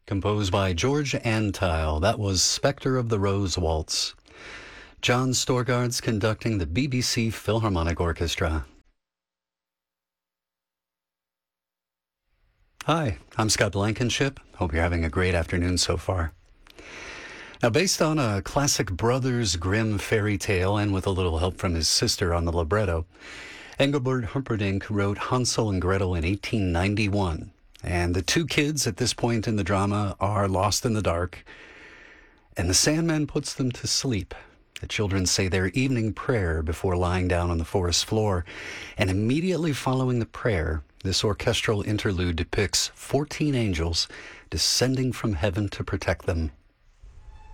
Composed by George Antheil, that was Spectre of the Rose Waltz. John Storgard's conducting the BBC Philharmonic Orchestra. Hi, I'm Scott Blankenship. Hope you're having a great afternoon so far. Now, based on a classic Brothers Grimm fairy tale and with a little help from his sister on the libretto, Engelbert Humperdinck wrote Hansel and Gretel in 1891. And the two kids at this point in the drama are lost in the dark, and the Sandman puts them to sleep. The children say their evening prayer before lying down on the forest floor, and immediately following the prayer, this orchestral interlude depicts 14 angels descending from heaven to protect them.